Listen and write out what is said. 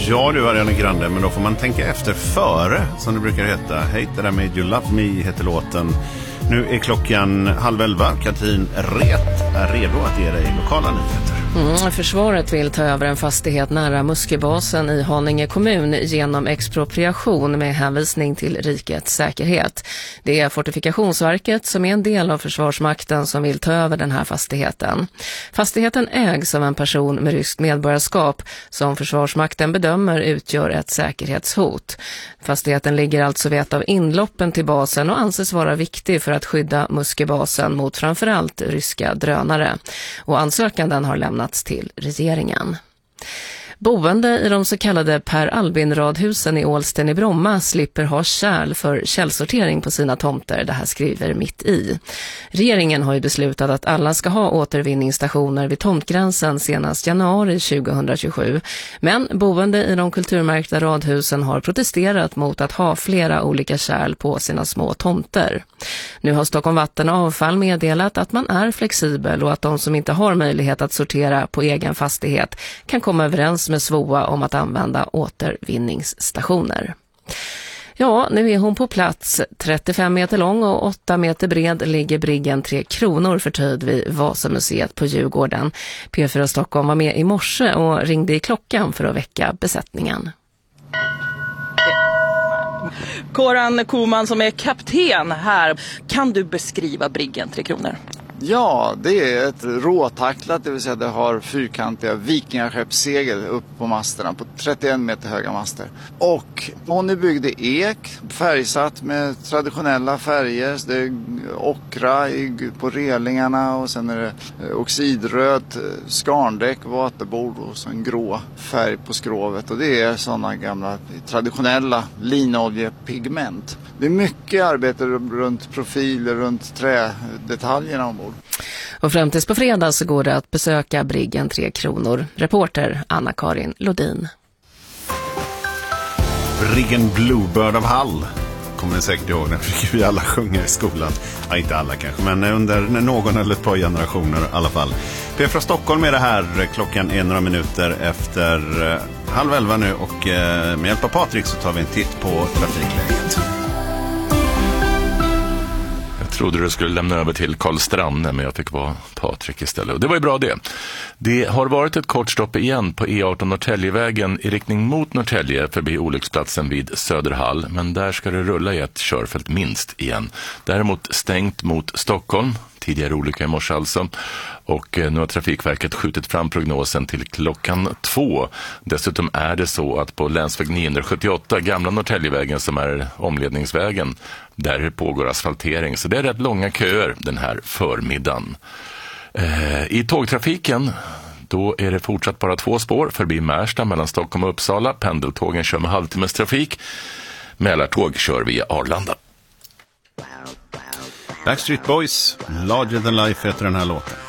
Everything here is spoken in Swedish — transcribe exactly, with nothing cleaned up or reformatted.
Ja du, Ariana Grande, men då får man tänka efter före, som det brukar heta. Hate That I Made You Love Me heter låten. Nu är klockan halv elva. Katrin Ret är redo att ge dig lokala nyheter. Mm, försvaret vill ta över en fastighet nära Musköbasen i Haninge kommun genom expropriation med hänvisning till rikets säkerhet. Det är Fortifikationsverket som är en del av Försvarsmakten som vill ta över den här fastigheten. Fastigheten ägs av en person med ryskt medborgarskap som Försvarsmakten bedömer utgör ett säkerhetshot. Fastigheten ligger alltså vid ett av inloppen till basen och anses vara viktig för att skydda Musköbasen mot framförallt ryska drönare. Och ansökan den har lämnats till regeringen. Boende i de så kallade Per Albin-radhusen i Ålsten i Bromma slipper ha kärl för källsortering på sina tomter, det här skriver Mitt i. Regeringen har ju beslutat att alla ska ha återvinningsstationer vid tomtgränsen senast januari tjugohundratjugosju. Men boende i de kulturmärkta radhusen har protesterat mot att ha flera olika kärl på sina små tomter. Nu har Stockholm Vatten och Avfall meddelat att man är flexibel och att de som inte har möjlighet att sortera på egen fastighet kan komma överens med S V O A om att använda återvinningsstationer. Ja, nu är hon på plats. trettiofem meter lång och åtta meter bred ligger briggen Tre Kronor förtöjd vid Vasamuseet på Djurgården. P fyra Stockholm var med i morse och ringde i klockan för att väcka besättningen. Koran Koman som är kapten här. Kan du beskriva briggen Tre Kronor? Ja, det är ett råtacklat, det vill säga det har fyrkantiga vikingaskeppssegel upp på masterna på trettioen meter höga master. Och hon är byggd i ek, färgsatt med traditionella färger. Det är ockra på relingarna och sen är det oxidröd skarndäck, vaterbord och så en grå färg på skrovet. Och det är sådana gamla traditionella linoljepigment. Det är mycket arbete runt profiler, runt trädetaljerna ombord. Och fram tills på fredag så går det att besöka briggen Tre Kronor. Reporter Anna-Karin Lodin. Briggen Bluebird av Hall. Kommer ni säkert ihåg, den fick vi alla sjunga i skolan. Ja, inte alla kanske, men under någon eller ett par generationer i alla fall. P från Stockholm är det här. Klockan är några minuter efter halv elva nu och med hjälp av Patrik så tar vi en titt på trafikläget. Jag trodde du skulle lämna över till Karl Stranne, men jag fick vara Patrik istället. Och det var ju bra det. Det har varit ett kort stopp igen på E arton Norrtäljevägen i riktning mot Norrtälje förbi olycksplatsen vid Söderhall. Men där ska det rulla i ett körfält minst igen. Däremot stängt mot Stockholm. Tidigare olycka i morse alltså. Och nu har Trafikverket skjutit fram prognosen till klockan två. Dessutom är det så att på länsväg niohundrasjuttioåtta, gamla Norrtäljevägen som är omledningsvägen, där pågår asfaltering. Så det är rätt långa köer den här förmiddagen. Eh, I tågtrafiken då är det fortsatt bara två spår förbi Märsta mellan Stockholm och Uppsala. Pendeltågen kör med halvtimmes trafik. Mälartåg kör via Arlanda. Backstreet Boys, Larger Than Life heter den här låten.